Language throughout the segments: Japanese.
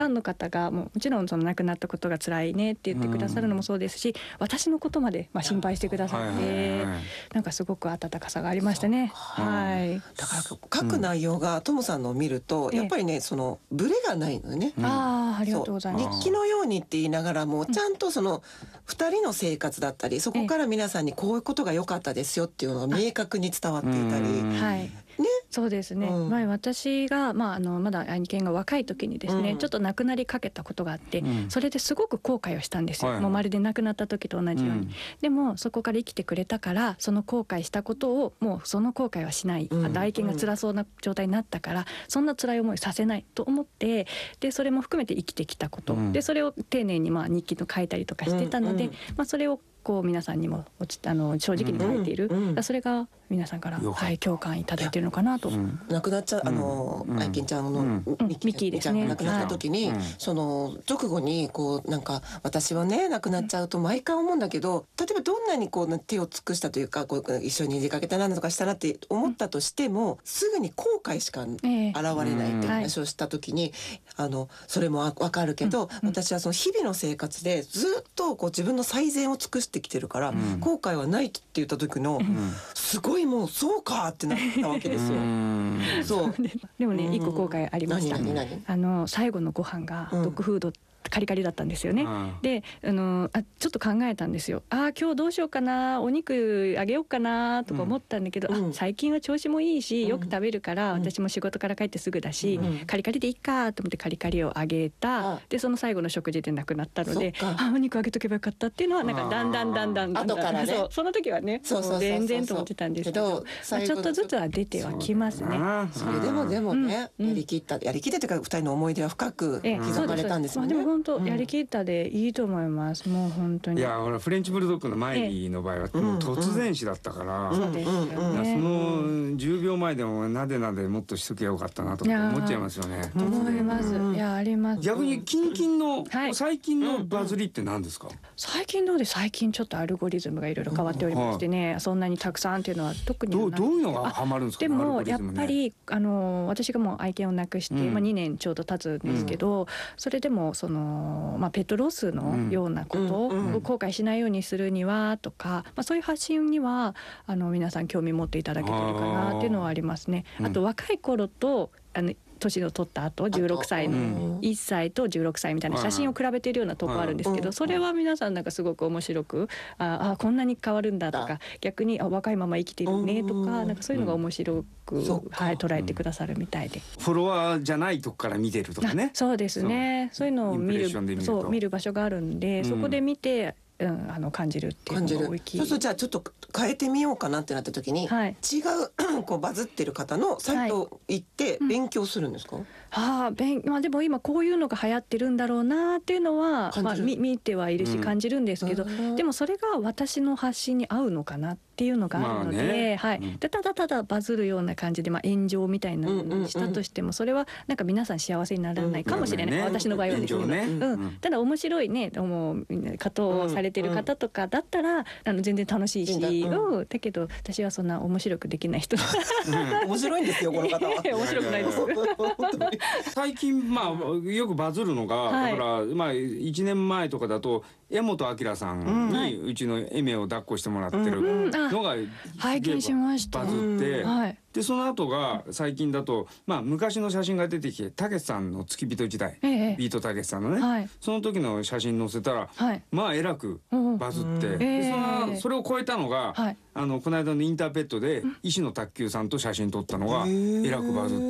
ファンの方がもちろんその亡くなったことが辛いねって言ってくださるのもそうですし、私のことまで心配してくださって、なんかすごく温かさがありましたね。はい。 だから書く内容がトムさんのを見るとやっぱりね、そのブレがないのよね。 ありがとうございます。 日記のようにって言いながらもちゃんとその2人の生活だったり、そこから皆さんにこういうことが良かったですよっていうのが明確に伝わっていたり、 はいね、そうですね。前私がまだ愛犬が若い時にですね、ちょっと亡くなりかけたことがあって、それですごく後悔をしたんですよ。もうまるで亡くなった時と同じように。でもそこから生きてくれたから、その後悔したことをもうその後悔はしない。愛犬が辛そうな状態になったから、そんな辛い思いさせないと思って、でそれも含めて生きてきたこと、でそれを丁寧に日記と書いたりとかしてたので、それをこう皆さんにも正直に書いている、それが皆さんから共感いただいているのかなと。 亡くなっちゃ愛犬ちゃんのミッキーですね、亡くなった時にその直後にこうなんか私はね亡くなっちゃうと毎回思うんだけど、例えばどんなにこう手を尽くしたというか、こう一緒に出かけたなんとかしたなって思ったとしても、すぐに後悔しか現れないって話をした時に、それもわかるけど、私はその日々の生活でずっとこう自分の最善を尽くしてきてるから、後悔はないって言った時のすごいもうそうかってなったわけですよ。そうでもね、一個後悔ありました。最後のご飯がドッグフードカリカリだったんですよね。でちょっと考えたんですよ。今日どうしようかな、お肉あげようかなとか思ったんだけど、最近は調子もいいしよく食べるから、私も仕事から帰ってすぐだし、カリカリでいいかと思ってカリカリをあげた。でその最後の食事でなくなったので、お肉あげとけばよかったっていうのはなんかだんだん後からね、 その時はね全然と思ってたんですけど、ちょっとずつは出てはきますね。 それでもね、やりきったというか2人の思い出は深く刻まれたんですもんね。 本当やりきったでいいと思います。もう本当に。 いやほらフレンチブルドッグのマイリーの場合はもう突然死だったから、 そうですよね。 その10秒前でもなでなでもっとしときゃよかったなと思っちゃいますよね。 思います。いやあります。 逆に近々の最近のバズりって何ですか？ 最近ちょっとアルゴリズムがいろいろ変わっておりましてね、そんなにたくさんっていうのは特にどういうのがハマるんですか？ でもやっぱり私がもう愛犬を亡くして2年ちょうど経つんですけど、それでもそのペットロスのようなことを後悔しないようにするにはとか、そういう発信には皆さん興味持っていただけてるかなっていうのはありますね。あと若い頃と年を取った後16歳の1歳と16歳みたいな写真を比べているようなとこあるんですけど、それは皆さんなんかすごく面白く、こんなに変わるんだとか、逆に若いまま生きてるねとか、なんかそういうのが面白く捉えてくださるみたいで、 フォロワーじゃないとこから見てるとかね。 そうですね。そういうのを見る場所があるんで、そこで見て感じるっていうのが大きい。 そうじゃあちょっと変えてみようかなってなった時に、違うこうバズってる方のサイト行って勉強するんですか？ でも今こういうのが流行ってるんだろうなっていうのは見てはいるし感じるんですけど、でもそれが私の発信に合うのかなっていうのがあるので、でただバズるような感じで炎上みたいなのにしたとしても、それはなんか皆さん幸せにならないかもしれない。私の場合はですね。ただ面白いね方をされてる方とかだったら全然楽しいし、だけど私はそんな面白くできない人。 面白いんですよこの方は。 面白くないです。 最近よくバズるのが、だから1年前とかだと江本明さんにうちのエメを抱っこしてもらってるのが拝見しました。 バズって、でその後が最近だと昔の写真が出てきて、たけしさんの付き人時代、ビートたけしさんのね、その時の写真載せたらえらくバズって、でそれを超えたのがこの間のインターペットで石野卓球さんと写真撮ったのがえらくバズって、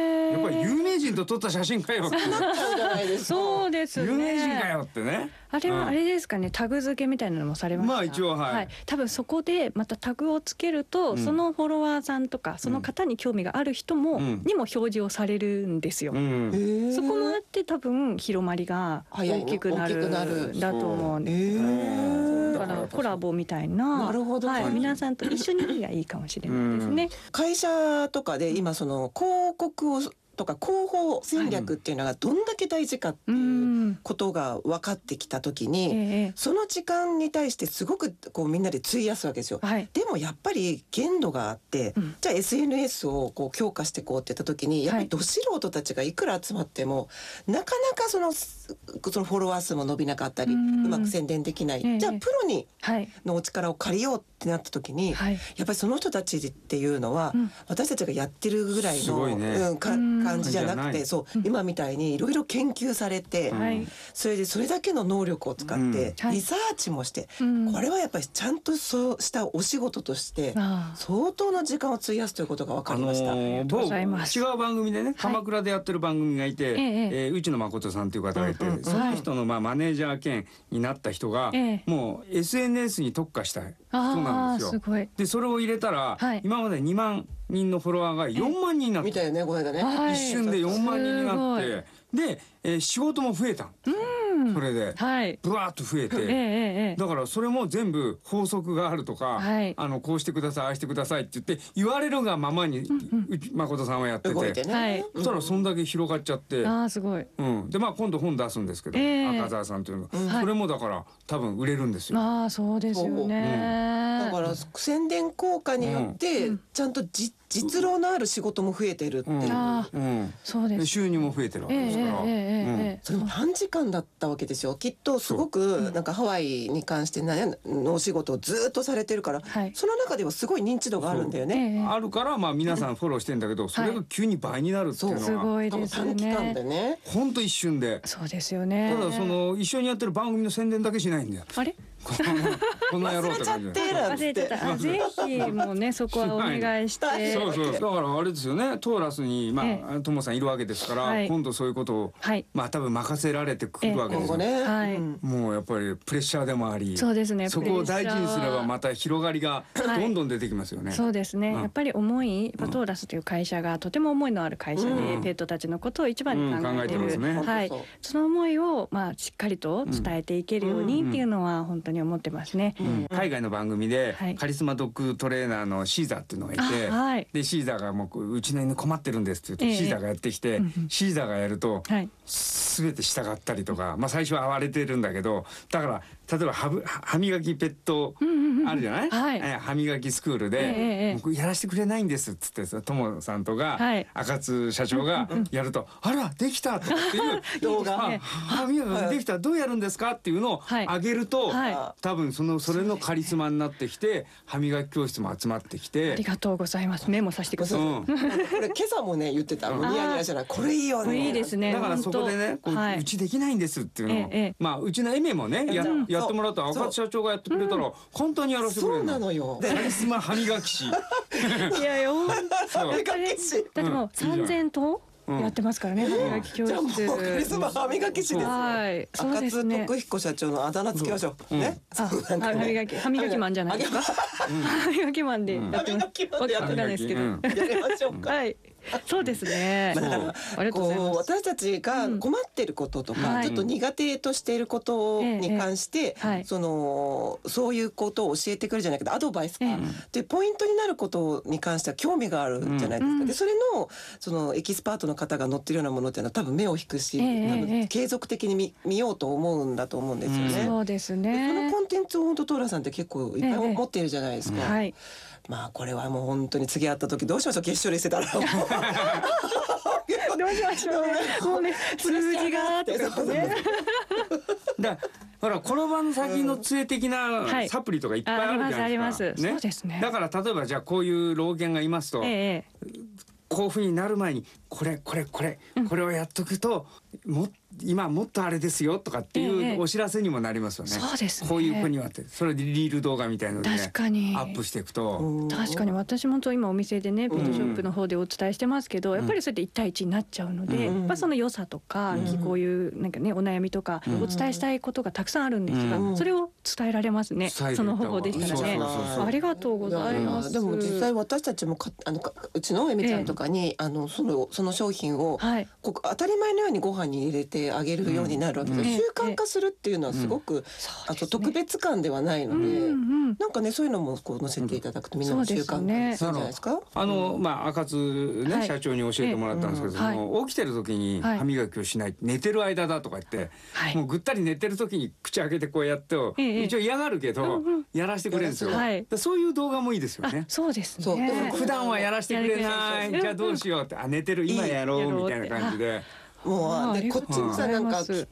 やっぱり有名人と撮った写真かよってそうですね。 有名人かよってね。 あれはあれですかね、タグ付けみたいなのもされました？ 一応多分そこでまたタグをつけると、そのフォロワーさんとかその方に興味がある人にも表示をされるんですよ。そこもあって多分広まりが大きくなるんだと思うんです。だからコラボみたいな、皆さんと一緒にがいいかもしれないですね。 会社とかで今その広告をとか広報戦略っていうのがどんだけ大事かっていうことが分かってきた時に、その時間に対してすごくこうみんなで費やすわけですよ。でもやっぱり限度があって、じゃあ SNS をこう強化していこうって言った時に、やっぱりど素人たちがいくら集まってもなかなかそのフォロワー数も伸びなかったり、うまく宣伝できない、じゃあプロにのお力を借りようってなった時に、やっぱりその人たちっていうのは、私たちがやってるぐらいの、感じじゃなくて、そう今みたいにいろいろ研究されて、それでそれだけの能力を使ってリサーチもして、これはやっぱりちゃんとそうしたお仕事として相当の時間を費やすということが分かりました。 違う番組でね、鎌倉でやってる番組がいて、内野誠さんという方がいて、その人のマネージャー兼になった人がもう SNS に特化した人なんですよ。でそれを入れたら、今まで2万人のフォロワーが4万人になって、 見たよねこれがね、 一瞬で4万人になって、で、仕事も増えた。それでブワーッと増えて、だからそれも全部法則があるとか、こうしてくださいああしてくださいって言って言われるがままに誠さんはやってて、そしたらそんだけ広がっちゃって、で今度本出すんですけど、赤澤さんというのが、それもだから多分売れるんですよ。 そうですよね。 だから宣伝効果によってちゃんと実労のある仕事も増えてるっていう、 そうです。 収入も増えてるわけですから、 それも短時間だったわけですよ。きっとすごくなんかハワイに関してのお仕事をずっとされてるから、その中ではすごい認知度があるんだよね。 あるから皆さんフォローしてんだけど、それが急に倍になるっていうのはすごいですね。 短期間でね、 ほんと一瞬で。 そうですよね。 ただその一緒にやってる番組の宣伝だけしないんだよ。 あれこんな野郎って感じで忘れてた。ぜひもうねそこはお願いして。 そうだからあれですよね、トーラスにトモさんいるわけですから、今度そういうことを多分任せられてくるわけですよね。もうやっぱりプレッシャーでもあり、 そうですね、 そこを大事にすればまた広がりがどんどん出てきますよね。 そうですね、やっぱり思い、トーラスという会社がとても思いのある会社で、ペットたちのことを一番に考えてる、その思いをしっかりと伝えていけるようにっていうのは本当に思ってますね。 海外の番組でカリスマドッグトレーナーのシーザーっていうのがいて、でシーザーがもううちの犬困ってるんですって言うと、シーザーがやってきて、シーザーがやると全て従ったりとか、最初は暴れてるんだけど、だから例えば歯磨きペットあるじゃない、歯磨きスクールでやらせてくれないんですっつってさ、トモさんとか赤津社長がやると、あらできたっていう動画、歯磨きできた、どうやるんですかっていうのをあげると、多分それのカリスマになってきて、歯磨き教室も集まってきて。 ありがとうございます。メモさせてください。 これ今朝もね言ってた、ニヤニヤじゃない、これいいよね。 いいですね。 だからそこでね、うちできないんですっていうのを、うちのエメもねやってもらったら、赤津社長がやってくれたら簡単にやらせてくれるの。 そうなのよ。 カリスマ歯磨き師。 いやよ。歯磨き師。だってもう3000頭やってますからね、歯磨き教室。 カリスマ歯磨き師ですよ。赤津徳彦社長のあだ名つけましょう。ね。 歯磨きマンじゃないですか。歯磨きマンでやってます。わかんないですけど。やりましょうか。 そうですね。 私たちが困ってることとか、ちょっと苦手としていることに関して、そういうことを教えてくれるじゃないけど、アドバイスかでポイントになることに関しては興味があるじゃないですか。でそれのそのエキスパートの方が載ってるようなものっていうのは多分目を引くし、継続的に見ようと思うんだと思うんですよね。 そうですね。 そのコンテンツを本当トーラさんって結構いっぱい持っているじゃないですか。これはもう本当に次会った時どうしましょう、決勝でしてたら。どうしましょうね。もうね、数字がとかね。 ほらこの場の先の杖的なサプリとかいっぱいあるじゃないですか。 そうですね。 だから例えばじゃあこういう老犬がいますと、こういうふうになる前にこれをやっとくと今もっとあれですよとかっていうお知らせにもなりますよね。 そうですね。 こういう子にはって、それでリール動画みたいなのでね、アップしていくと。 確かに私も今お店でねペットショップの方でお伝えしてますけど、やっぱりそれで1対1になっちゃうので、その良さとかこういうなんかねお悩みとかお伝えしたいことがたくさんあるんですが、それを伝えられますね。その方法でしたらね。ありがとうございます。 でも実際私たちもうちのエミちゃんとかにその商品を当たり前のようにご飯に入れててあげるようになるわけです。習慣化するっていうのはすごく、あと特別感ではないので、なんかねそういうのもこう載せていただくとみんなの習慣化にするんじゃないですか。 赤津ね社長に教えてもらったんですけども、起きてる時に歯磨きをしない、寝てる間だとか言って、もうぐったり寝てる時に口開けてこうやって一応嫌がるけどやらせてくれるんですよ。そういう動画もいいですよね。 そうですね。 普段はやらせてくれない、じゃあどうしようって、寝てる今やろうみたいな感じで。 もうこっちもさなんか